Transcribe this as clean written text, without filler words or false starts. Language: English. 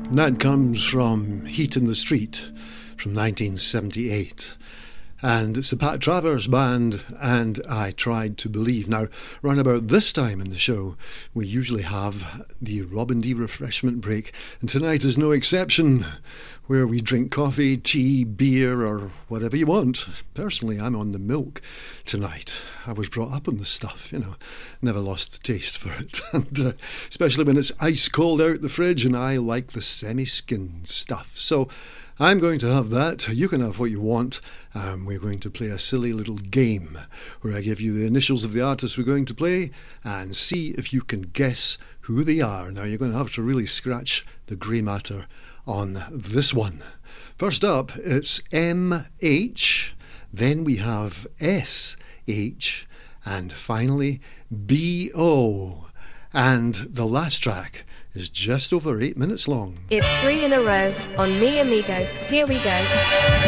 And that comes from Heat in the Street from 1978. And it's the Pat Travers Band, and I Tried to Believe. Now, round about this time in the show, we usually have the Robin D refreshment break, and tonight is no exception, where we drink coffee, tea, beer, or whatever you want. Personally, I'm on the milk tonight. I was brought up on the stuff, never lost the taste for it. And especially when it's ice cold out the fridge, and I like the semi-skinned stuff. So I'm going to have that. You can have what you want. We're going to play a silly little game where I give you the initials of the artist we're going to play and see if you can guess who they are. Now, you're going to have to really scratch the grey matter on this one. First up, it's MH, then we have SH, and finally BO. And the last track is just over 8 minutes long. It's 3 in a row on Mi Amigo. Here we go.